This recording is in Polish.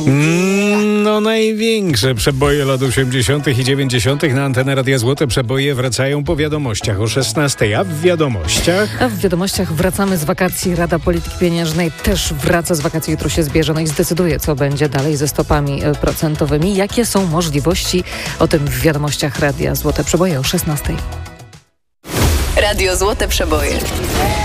No największe przeboje lat 80. i 90. na antenę Radia Złote Przeboje wracają po wiadomościach o 16. A w wiadomościach wracamy z wakacji. Rada Polityki Pieniężnej też wraca z wakacji. Jutro się zbierze, i zdecyduje, co będzie dalej ze stopami procentowymi. Jakie są możliwości? O tym w wiadomościach Radia Złote Przeboje o 16. Radio Złote Przeboje.